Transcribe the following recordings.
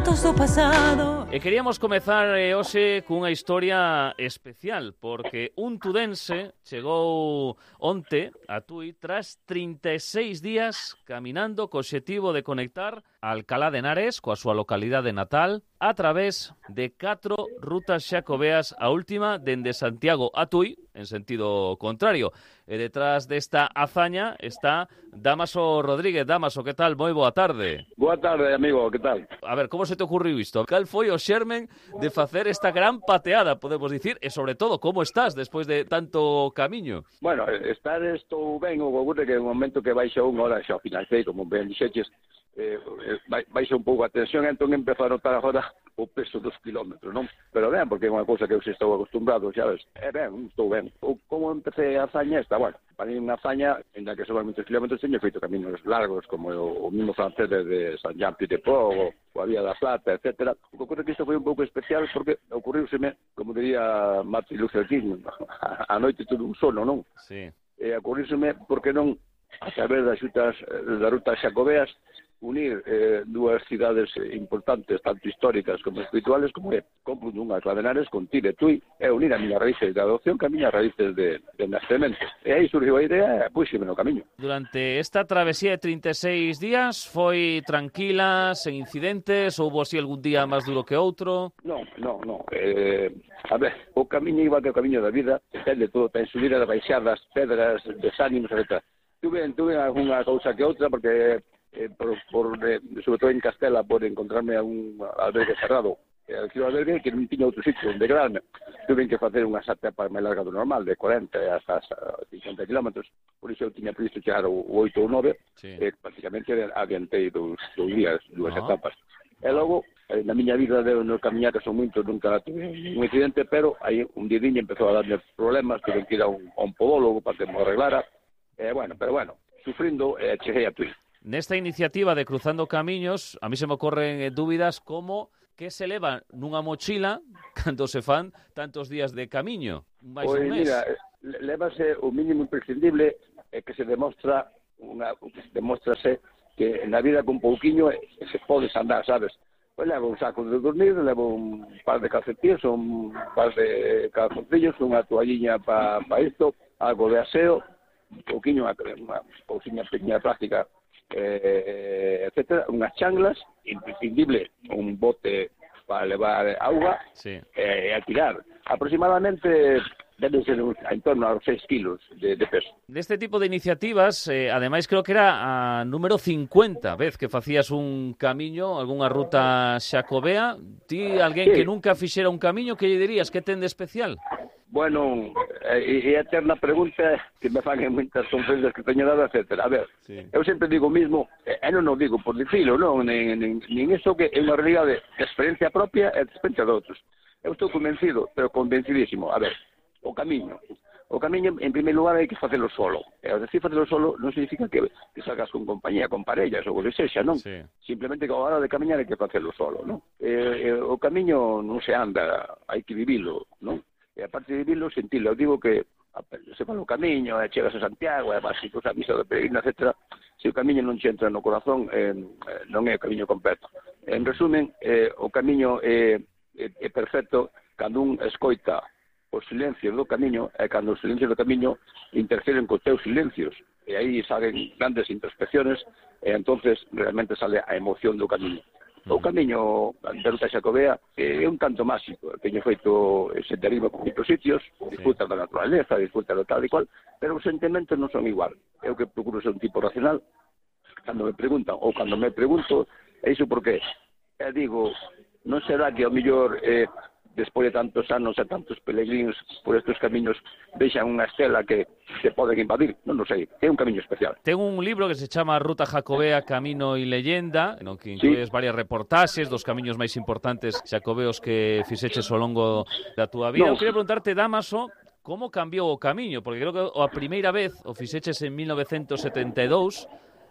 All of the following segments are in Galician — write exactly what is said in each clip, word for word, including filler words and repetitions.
fotos do pasado. E queríamos comezar eh, hoxe cunha historia especial, porque un tudense chegou onte a Tui tras trinta e seis días caminando co obxectivo de conectar a Alcalá de Henares coa súa localidade natal a través de catro rutas xacobeas, a última dende Santiago a Tui, en sentido contrario. E detrás desta hazaña está Dámaso Rodríguez. Dámaso, que tal? Moi boa tarde. Boa tarde, amigo, que tal? A ver, como se te ocurriu isto? Cal foi o xermen de facer esta gran pateada, podemos dicir, e sobre todo, como estás despois de tanto camiño? Bueno, estar estou ben, o que ocurre que no momento que baixa unha hora xa financei, como ben dixeches, eh, baixa un pouco a tensión, entón empezo a notar agora o peso dos kilómetros, non? Pero ben, porque é unha cousa que eu se estou acostumbrado, xa ves, é ben, estou ben. O, como empecé a hazaña esta, bueno, para mí unha hazaña, en la que son muitos kilómetros, teño feito caminos largos, como o, o mismo francés de San Jean Pied de Port, o, o a Vía da Plata, etcétera. O que ocurre que isto foi un pouco especial porque ocurriuseme, como diría Martin Luther King, a, a noite todo un sono, non? Sí. E ocurriuseme porque non, a través das rutas, das rutas xacobeas, unir eh, dúas cidades importantes, tanto históricas como espirituales, como é Complutum, Alcalá de Henares, con Tui e Tui, e unir a miñas raíces de adopción que a miñas raíces de, de nacemento. E aí surgiu a idea e puxeme no camiño. Durante esta travesía de trinta e seis días foi tranquila, sen incidentes, houbo así algún día máis duro que outro? Non, non, non. Eh, a ver, o camiño igual que o camiño da vida, ten de todo, ten subidas, baixadas, pedras, desánimos, etcétera. Tuve, tuve algunha cousa que outra, porque Eh, por, por, eh, sobre todo en Castela, por encontrarme a un albergue cerrado. E eh, aquele albergue que non tiña outro sitio onde quedarme. Tuve que facer unha etapa máis larga do normal, de cuarenta hasta cincuenta kilómetros. Por iso eu tiña previsto chegar o oito ou nove, sí. E prácticamente adiantei dos, dos días, dúas ah. etapas. E logo, eh, na miña vida de no camiñar, que son moitos, nunca tuve un incidente, pero aí un didiño empezou a darme problemas, tuve que ir a un, a un podólogo para que me arreglara. Eh, bueno, pero bueno, sufrindo, eh, cheguei a Tui. Nesta iniciativa de Cruzando Camiños, a mí se me ocorren eh, dúbidas como que se leva nunha mochila cando se fan tantos días de camiño, máis Pois, un mes. mira, lévase o mínimo imprescindible eh, que se demostra unha, demostrase que na vida con pouquiño eh, se podes andar, sabes? Pois levo un saco de dormir, levo un par de calcetíns, un par de calzoncillos, unha toalliña para pa isto, algo de aseo, un pouquiño, unha, unha cousiña pequena plástica, eh, etcétera, unhas changlas, imprescindible un bote para levar auga, sí. E eh, a tirar. Aproximadamente deben ser en torno aos seis kilos de, de peso. Neste tipo de iniciativas, eh, ademais creo que era a número cincuenta vez que facías un camiño, algunha ruta xacobea. Ti, alguén sí. que nunca fixera un camiño, que lle dirías? Que ten de especial? Bueno, e eh, a eterna pregunta que me fan en moitas conferencias que teño dado, etcétera. A ver, sí. Eu sempre digo mismo, e eh, non o digo por dicilo, non, nin, nin, nin iso que é unha realidade de experiencia propia e de experiencia de outros. Eu estou convencido, pero convencidísimo. A ver, o camiño. O camiño, en primeiro lugar, hai que facelo solo. E ao decir facelo solo non significa que, que salgas con compañía, con parellas, ou o que sexa, non? Sí. Simplemente que a hora de camiñar hai que facelo solo, non? E, e, o camiño non se anda, hai que vivilo, non? E aparte de vivilo, sentilo. Eu digo que se fala o camiño, e chegas a Santiago, e vas a misa de peregrina, etcétera. Se o camiño non che entra no corazón, eh, non é o camiño completo. En resumen, eh, o camiño é, é, é perfecto cando un escoita os silencios do camiño e cando os silencios do camiño interfieren cos teus silencios. E aí salen grandes introspecciones e entonces realmente sale a emoción do camiño. O camiño da ruta xacobea é un tanto máxico. Teño feito senderismo con moitos sitios, disfrutas da naturaleza, disfrutas do tal e cual, pero os sentimentos non son igual. Eu que procuro ser un tipo racional, cando me preguntan, ou cando me pregunto, é iso por qué? E digo, non será que ao mellor eh, despois de tantos anos e tantos peregrinos por estes camiños deixan unha estela que se poden invadir, non o sei, é un camiño especial. Ten un libro que se chama Ruta Jacobea, Camino e Leyenda, no que inclues sí. varias reportaxes dos camiños máis importantes xacobeos que fixeches ao longo da túa vida. No. Eu queria preguntarte, Dámaso, como cambiou o camiño? Porque creo que a primeira vez o fixeches en mil novecentos setenta e dous,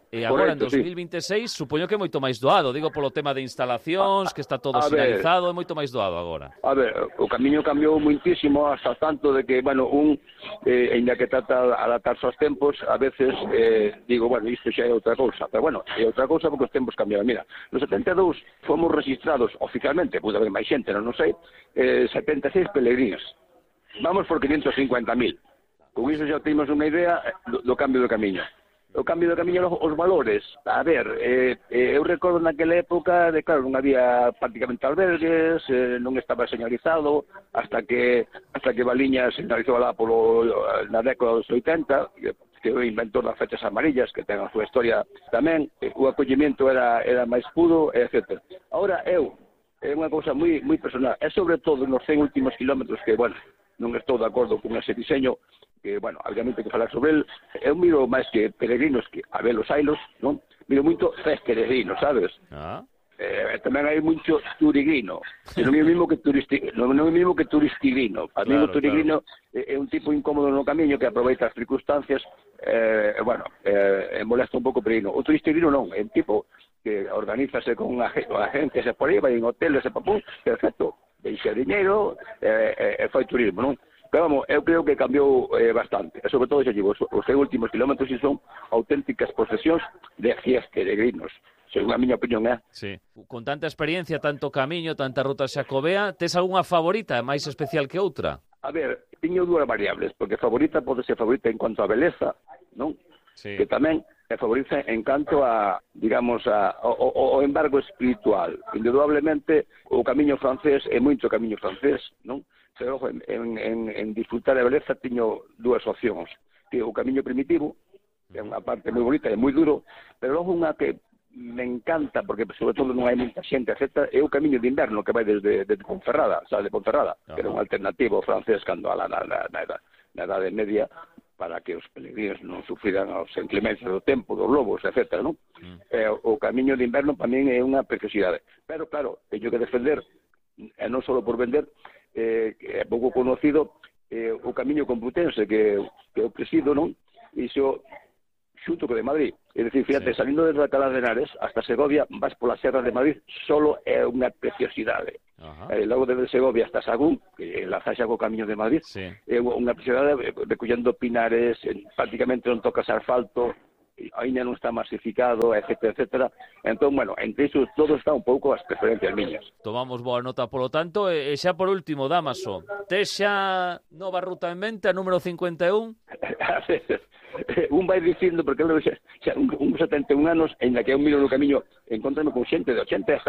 E agora, en Correcto, dos mil vinte e seis, sí. Supoño que é moito máis doado. Digo, polo tema de instalacións, que está todo a sinalizado, ver, é moito máis doado agora. A ver, o camiño cambiou muitísimo hasta tanto de que, bueno, un, eh, ainda que trata de adaptarse aos tempos, a veces eh, digo, bueno, isto xa é outra cousa, pero bueno, é outra cousa porque os tempos cambiaron. Mira, no setenta e dous fomos registrados oficialmente, pude haber máis xente, non, non sei, eh, setenta e seis peregrinos. Vamos por quinientos cincuenta mil. Con iso xa temos unha idea do, do cambio do camiño. O cambio do camiño, os valores, a ver, eh, eh, eu recordo naquela época de, claro, non había prácticamente albergues, eh, non estaba señalizado, hasta que hasta que Baliña señalizou lá polo, na década dos oitenta, que é o inventor das flechas amarillas, que ten a súa historia tamén, eh, o acollimiento era, era máis puro, etcétera. Ahora, eu, é unha cousa moi, moi personal, é sobre todo nos cen últimos kilómetros que, bueno, non estou de acordo con ese diseño, que, bueno, obviamente que falar sobre el, eu miro máis que peregrinos que a ver os ailos, non? Miro moito tres peregrinos, sabes? Ah. Eh, tamén hai moito turigrino, non é o mismo que turisti, non é o mismo que turistigrino. Para mí o turigrino claro. é un tipo incómodo no camiño que aproveita as circunstancias, eh, bueno, eh, molesta un pouco o peregrino. O turistigrino non, é un tipo que organizase con agencias e por aí, vai en hoteles e papú, perfecto, deixa diñeiro e eh, eh, fai turismo, non? Pero vamos, eu creo que cambiou eh, bastante. E sobre todo, xa digo, os, os últimos kilómetros son auténticas procesións de fies peregrinos. Según a miña opinión, é. Sí. Con tanta experiencia, tanto camiño, tanta ruta xacobea, tes algunha favorita máis especial que outra? A ver, tiño dúas variables, porque favorita pode ser favorita en cuanto a beleza, non? Sí. Que tamén é favorita en canto a, digamos, a, o, o embargo espiritual. Indudablemente, o camiño francés é moito camiño francés, non? Pero, ojo, en, en, en disfrutar a beleza tiño dúas opcións. Que o camiño primitivo, que é unha parte moi bonita e moi duro, pero logo unha que me encanta, porque sobre todo non hai moita xente, etcétera, é o camiño de inverno que vai desde, desde Ponferrada, sabe, de Ponferrada, uh-huh. que era un alternativo francés cando a la, na, na, na, na Edade Media, para que os peregrinos non sufriran as inclemencias do tempo, dos lobos, etcétera, non? Uh-huh. Eh, o camiño de inverno para min é unha preciosidade. Pero, claro, teño que defender, e non só por vender, eh, que é pouco conocido, eh, o camiño complutense que, que eu presido, non? Iso xunto co de Madrid. É dicir, fíjate, sí. Salindo desde Alcalá de Henares hasta Segovia, vas pola Serra de Madrid, solo é unha preciosidade. Uh-huh. Eh, logo desde Segovia hasta Sagún, que enlaza xa co camiño de Madrid, sí. É unha preciosidade, recollendo pinares, prácticamente non tocas asfalto, ainda non está masificado, etcétera, etcétera. Entón, bueno, entre iso todo está un pouco as preferencias miñas. Tomamos boa nota, polo tanto, e xa por último, Dámaso, tes xa nova ruta en mente, a número cincuenta e un? Un vai dicindo, porque xa, xa un, un setenta e un anos, en la que eu miro no camiño, encontrame con xente de ochenta